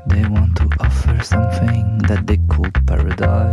They want to offer something that they call paradise.